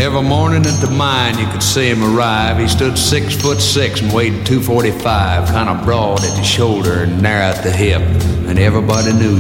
Every morning at the mine you could see him arrive. He stood 6'6" and weighed 245, kind of broad at the shoulder and narrow at the hip. And everybody knew